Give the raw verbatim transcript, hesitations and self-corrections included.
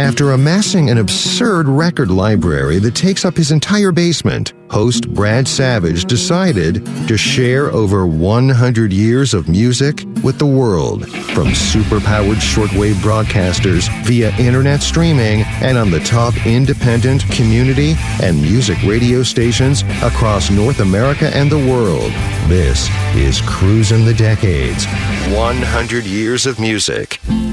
After amassing an absurd record library that takes up his entire basement, host Brad Savage decided to share over one hundred years of music with the world, from superpowered shortwave broadcasters via internet streaming and on the top independent, community, and music radio stations across North America and the world. This is Cruisin' the Decades. one hundred years of music.